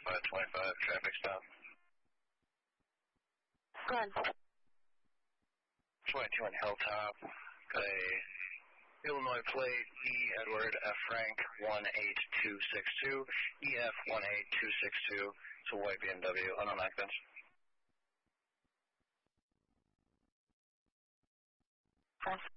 525, traffic stop. Go ahead. 22 on Hilltop. Got a Illinois plate, E. Edward F. Frank 18262, EF 18262. It's a white BMW, unknown occupants. Press